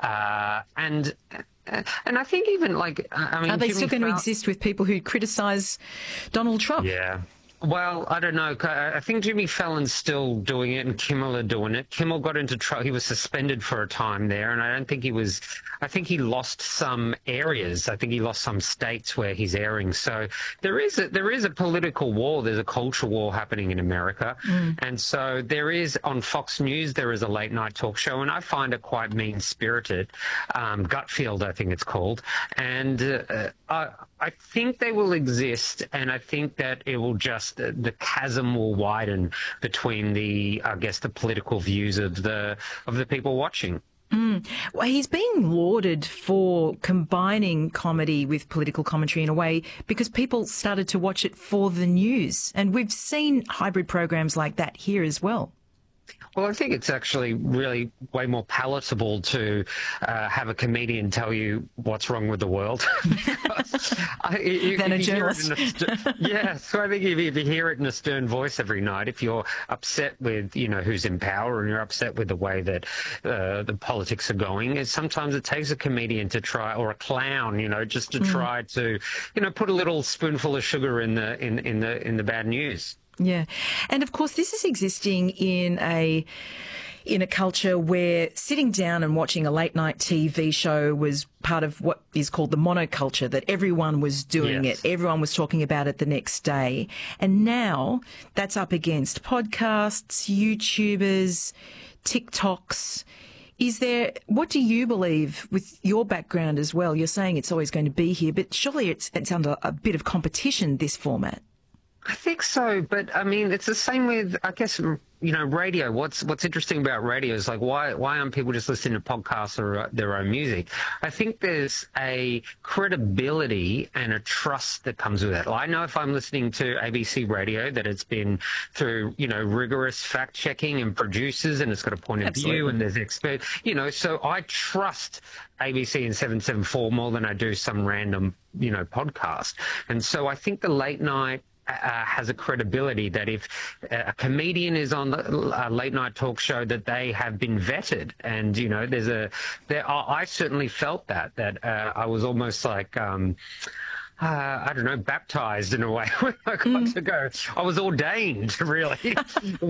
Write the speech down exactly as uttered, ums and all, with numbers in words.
Uh, and and I think even like, I mean, are they Jimmy still going to Fallon, exist with people who criticise Donald Trump? Yeah. Well, I don't know. I think Jimmy Fallon's still doing it and Kimmel are doing it. Kimmel got into trouble. He was suspended for a time there, and I don't think he was, I think he lost some areas. I think he lost some states where he's airing. So there is a, there is a political war. There's a culture war happening in America. Mm. And so there is, on Fox News, there is a late night talk show, and I find it quite mean-spirited. Um, Gutfield, I think it's called. And uh, I, I think they will exist, and I think that it will just, the, the chasm will widen between the, I guess, the political views of the of the people watching. Mm. Well, he's being lauded for combining comedy with political commentary in a way because people started to watch it for the news. And we've seen hybrid programs like that here as well. Well, I think it's actually really way more palatable to uh, have a comedian tell you what's wrong with the world. I, you, than a journalist. A yeah, so I think if you, if you hear it in a stern voice every night, if you're upset with, you know, who's in power and you're upset with the way that uh, the politics are going, it, sometimes it takes a comedian to try, or a clown, you know, just to mm. try to, you know, put a little spoonful of sugar in the in, in the in the bad news. Yeah. And of course, this is existing in a in a culture where sitting down and watching a late night T V show was part of what is called the monoculture, that everyone was doing yes. it. Everyone was talking about it the next day. And now that's up against podcasts, YouTubers, TikToks. Is there, what do you believe with your background as well? You're saying it's always going to be here, but surely it's, it's under a bit of competition, this format. I think so, but I mean, it's the same with, I guess, you know, radio. What's what's interesting about radio is like, why why aren't people just listening to podcasts or their own music? I think there's a credibility and a trust that comes with it. Like, I know if I'm listening to A B C Radio that it's been through, you know, rigorous fact checking and producers, and it's got a point of Absolutely. view, and there's expert, you know, so I trust A B C and seven seven four more than I do some random, you know, podcast. And so I think the late night Uh, has a credibility that if a comedian is on the, a late night talk show, that they have been vetted. And, you know, there's a, there, I certainly felt that, that uh, I was almost like, um, uh, I don't know, baptized in a way when I got mm. to go. I was ordained, really,